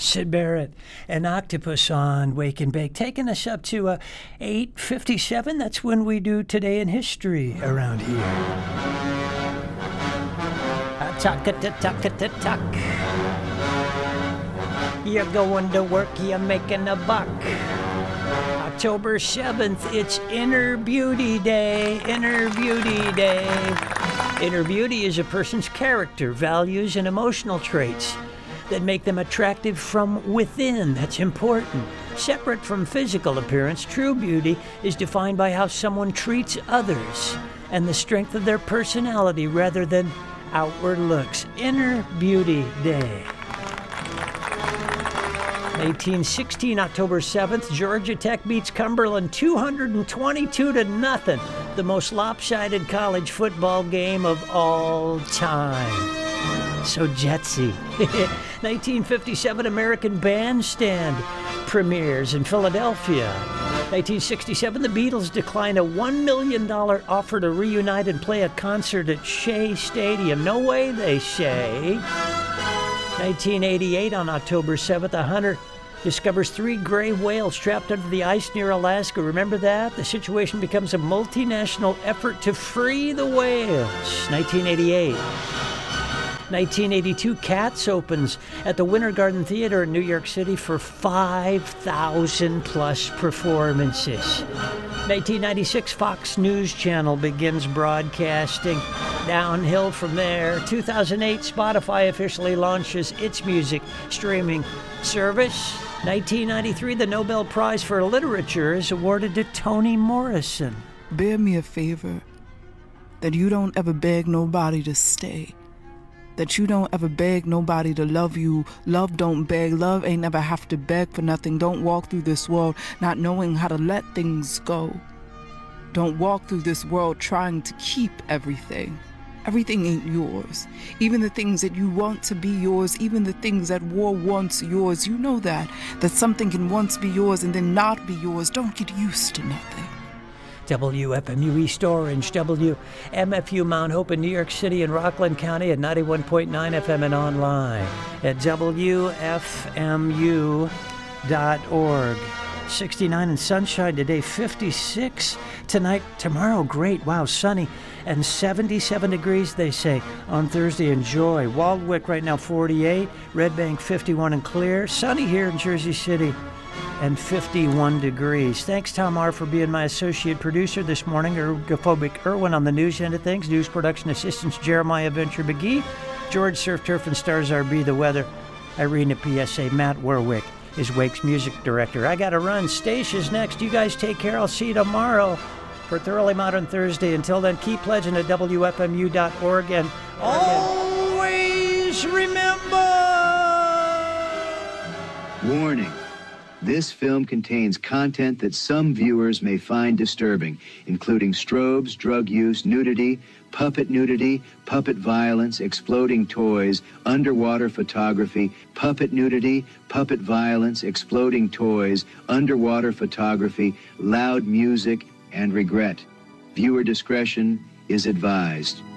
Sid Barrett, An Octopus on Wake and Bake, taking us up to 8:57. That's when we do Today in History around here. Tuck. You're going to work, you're making a buck. October 7th, it's Inner Beauty Day. Inner Beauty Day. Inner beauty is a person's character, values, and emotional traits that make them attractive from within. That's important. Separate from physical appearance, true beauty is defined by how someone treats others and the strength of their personality rather than outward looks. Inner Beauty Day. 1816, October 7th, Georgia Tech beats Cumberland 222-0. The most lopsided college football game of all time. So Jetsy. 1957, American Bandstand premieres in Philadelphia. 1967, the Beatles decline a $1 million offer to reunite and play a concert at Shea Stadium. No way, they say. 1988, on October 7th, a hunter discovers 3 gray whales trapped under the ice near Alaska. Remember that? The situation becomes a multinational effort to free the whales. 1988. 1982, Cats opens at the Winter Garden Theater in New York City for 5,000 plus performances. 1996, Fox News Channel begins broadcasting. Downhill from there. 2008, Spotify officially launches its music streaming service. 1993, the Nobel Prize for Literature is awarded to Toni Morrison. Bear me a favor, that you don't ever beg nobody to stay. That you don't ever beg nobody to love you. Love don't beg. Love ain't never have to beg for nothing. Don't walk through this world not knowing how to let things go. Don't walk through this world trying to keep everything. Everything ain't yours. Even the things that you want to be yours, even the things that were once yours. You know that something can once be yours and then not be yours. Don't get used to nothing. WFMU East Orange, WMFU Mount Hope in New York City and Rockland County at 91.9 FM and online at WFMU.org. 69 and sunshine today, 56 tonight, tomorrow, great, wow, sunny, and 77 degrees, they say, on Thursday. Enjoy. Waldwick right now, 48, Red Bank, 51 and clear, sunny here in Jersey City, and 51 degrees. Thanks, Tom R., for being my associate producer this morning. Ergophobic Irwin on the news end of things. News production assistants Jeremiah Venture McGee, George Surf Turf and Stars RB the weather. Irene PSA. Matt Warwick is Wake's music director. I gotta run. Stacia's next. You guys take care. I'll see you tomorrow for Thoroughly Modern Thursday. Until then, keep pledging at WFMU.org and always remember. Warning. This film contains content that some viewers may find disturbing, including strobes, drug use, nudity, puppet violence, exploding toys, underwater photography, puppet nudity, puppet violence, exploding toys, underwater photography, loud music, and regret. Viewer discretion is advised.